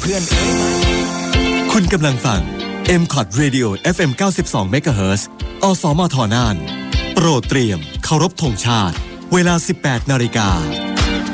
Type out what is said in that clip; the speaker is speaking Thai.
พื่อนเอ้ยคุณกำลังฟัง M-Cot Radio FM 92 MHz อสมทน่านโปรดเตรียมเคารพธงชาติเวลา 18 นาฬิกา